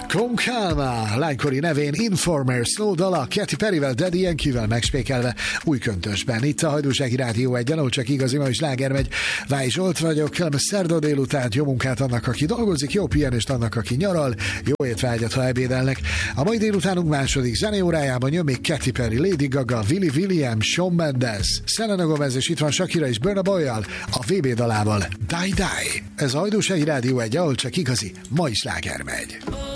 Con Calma, lánykori nevén Informer Snow dala Katy Perryvel, Daddy Yankee-vel megspékelve új köntösben. Itt a Hajdúsági Rádió egy ahol csak igazi ma is sláger megy. Váj Zsolt vagyok, kellemes szerda délután, jó munkát annak, aki dolgozik, jó pihenést annak, aki nyaral, jó étvágyat, ha ebédelnek. A mai délutánunk második zeneórájában jön még Katy Perry, Lady Gaga, Willie Williams, Shawn Mendes, Selena Gomez, és itt van Shakira és Burna Boy-jal, a VB dalával Die Die. Ez a Hajdúsági Rádió egy ahol csak igazi ma is sláger megy.